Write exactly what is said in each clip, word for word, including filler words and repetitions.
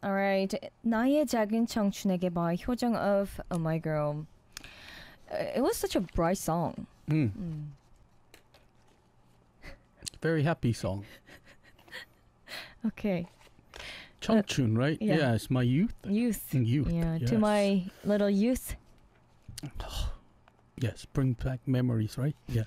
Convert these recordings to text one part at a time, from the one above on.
All right. 나의 작은 청춘에게 봐. 효정 of Oh My Girl. Uh, It was such a bright song. Mm. Mm. Very happy song. Okay. 청춘, right? yeah. Yeah, it's my youth. Youth. Youth. Yeah. Yes. To my little youth. Yes, bring back memories, right? Yeah.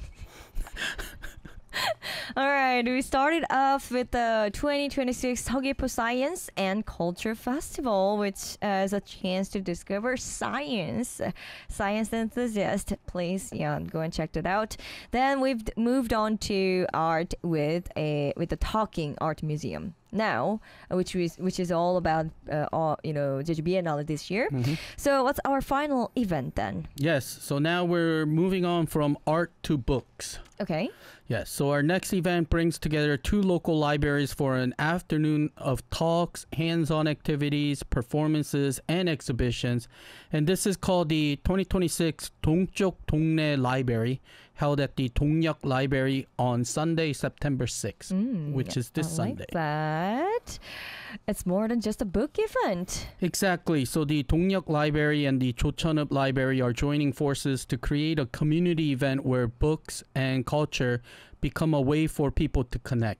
All right, we started off with the twenty twenty-six Hogipo Science and Culture Festival, which is a chance to discover science. Science enthusiast, please, yeah, go and check that out. Then we've d- moved on to art with a with the Talking Art Museum now, uh, which is which is all about uh, all, you know Jeju Biennale this year. Mhm. So what's our final event then? Yes, so now we're moving on from art to books. Okay. Yes, so our next event brings together two local libraries for an afternoon of talks, hands-on activities, performances, and exhibitions. And this is called the twenty twenty-six 동쪽 동네 Library, held at the Dongyeok Library on Sunday, September sixth, Mm, which is this I Sunday. like that. It's more than just a book event. Exactly. So the Dongyeok Library and the Chocheoneup Library are joining forces to create a community event where books and culture become a way for people to connect.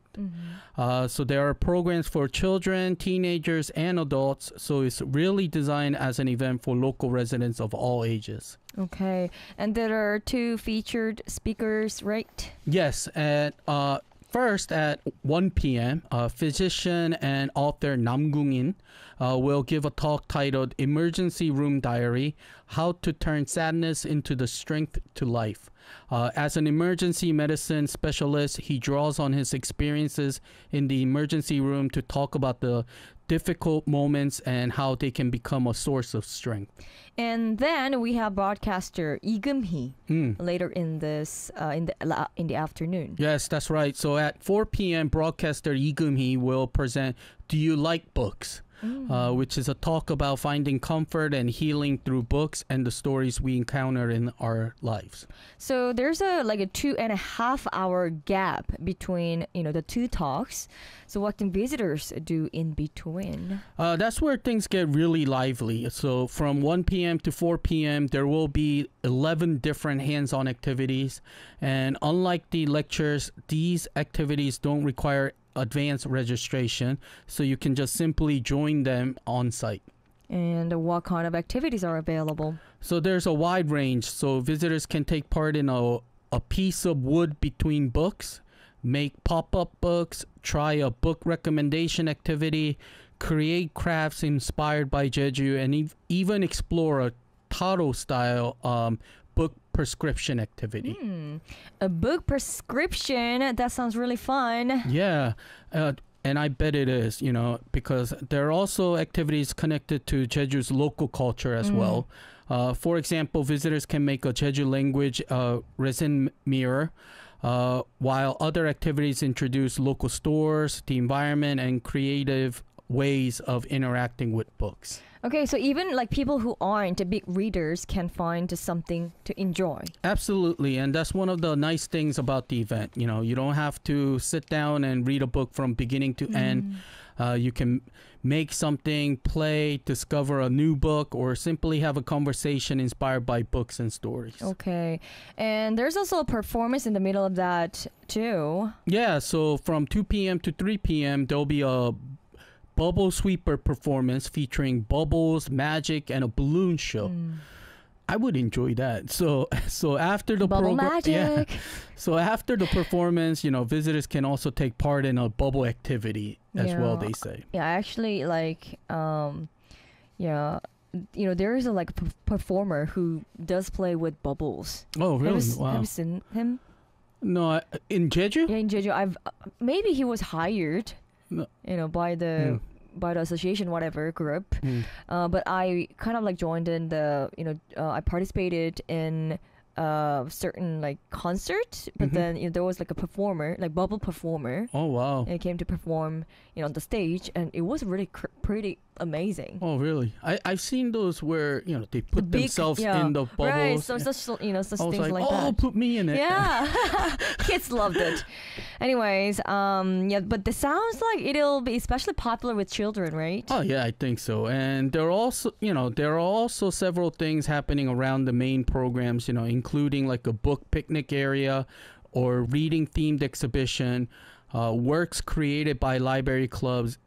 Uh, so there are programs for children, teenagers, and adults. So it's really designed as an event for local residents of all ages. Okay, and there are two featured speakers, right? Yes, and uh, first at one p.m., uh, physician and author Nam Kung-in uh, will give a talk titled Emergency Room Diary, How to Turn Sadness into the Strength to Life. Uh, as an emergency medicine specialist, he draws on his experiences in the emergency room to talk about the difficult moments and how they can become a source of strength. And then we have broadcaster Lee Geum-hee Mm. later in this uh, in the la- in the afternoon. Yes, that's right. So at four p.m., broadcaster Lee Geum-hee will present Do You Like Books? Uh, which is a talk about finding comfort and healing through books and the stories we encounter in our lives. So there's a like a two and a half hour gap between you know the two talks. So what can visitors do in between? Uh, that's where things get really lively. So from one p.m. to four p.m., there will be eleven different hands-on activities. And unlike the lectures, these activities don't require advanced registration, so you can just simply join them on site. And what kind of activities are available? So there's a wide range. So visitors can take part in a, a piece of wood between books, make pop-up books, try a book recommendation activity, create crafts inspired by Jeju, and ev- even explore a Taro-style um, book prescription activity. Hmm. A book prescription. That sounds really fun. Yeah, uh, and I bet it is, you know, because there are also activities connected to Jeju's local culture as Mm. well. Uh, for example, visitors can make a Jeju language uh, resin mirror, uh, while other activities introduce local stores, the environment, and creative ways of interacting with books. Okay, so even like people who aren't big readers can find something to enjoy. Absolutely, and that's one of the nice things about the event. You know, you don't have to sit down and read a book from beginning to end. Uh, you can make something, play, discover a new book, or simply have a conversation inspired by books and stories. Okay, and there's also a performance in the middle of that too. Yeah, so from two p.m. to three p.m., there'll be a bubble sweeper performance featuring bubbles, magic, and a balloon show. Mm. I would enjoy that. So, so after the Bubble program, magic. So after the performance, you know, visitors can also take part in a bubble activity as well. Yeah. They say. Yeah, actually, like, um, yeah, you know, there is a like p- performer who does play with bubbles. Oh, Have you, really? s- Wow. have you seen him? No, I- in Jeju. Yeah, in Jeju, I've uh, maybe he was hired, No. you know, by the by the association, whatever group. Mm. Uh, but I kind of like joined in the, you know, uh, I participated in a certain like concert, but Mhm. then you know, there was like a performer, like bubble performer, Oh wow. and came to perform, you know, on the stage, and it was really cr- pretty amazing. Oh really? I I've seen those where you know they The put big- themselves yeah. in the bubbles. Right, so and such you know such I was things like, like, oh, that. put me in it. Yeah, kids loved it. Anyways, um, yeah, but this sounds like it'll be especially popular with children, right? Oh yeah, I think so. And there are also, you know, there are also several things happening around the main programs, you know, including like a book picnic area or reading themed exhibition, uh, works created by library clubs